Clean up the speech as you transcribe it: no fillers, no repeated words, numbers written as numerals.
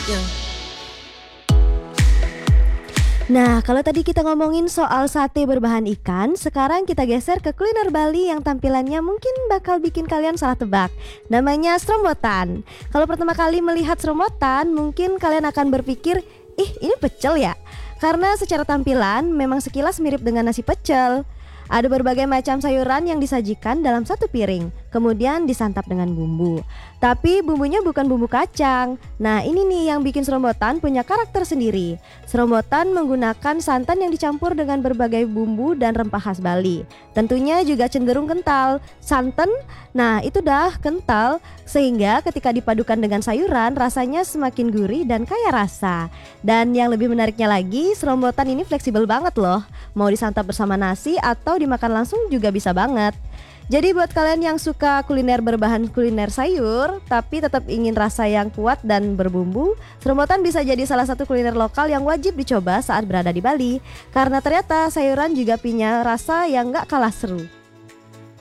Yang Nah, kalau tadi kita ngomongin soal sate berbahan ikan, sekarang kita geser ke kuliner Bali yang tampilannya mungkin bakal bikin kalian salah tebak. Namanya serombotan. Kalau pertama kali melihat serombotan, mungkin kalian akan berpikir, ih ini pecel ya? Karena secara tampilan memang sekilas mirip dengan nasi pecel. Ada berbagai macam sayuran yang disajikan dalam satu piring, kemudian disantap dengan bumbu. Tapi bumbunya bukan bumbu kacang. Nah ini nih yang bikin serombotan punya karakter sendiri. Serombotan menggunakan santan yang dicampur dengan berbagai bumbu dan rempah khas Bali. Tentunya juga cenderung kental. Santan, nah itu dah kental, sehingga ketika dipadukan dengan sayuran rasanya semakin gurih dan kaya rasa. Dan yang lebih menariknya lagi, serombotan ini fleksibel banget loh. Mau disantap bersama nasi atau dimakan langsung juga bisa banget. Jadi buat kalian yang suka kuliner berbahan kuliner sayur tapi tetap ingin rasa yang kuat dan berbumbu, serombotan bisa jadi salah satu kuliner lokal yang wajib dicoba saat berada di Bali. Karena ternyata sayuran juga punya rasa yang gak kalah seru.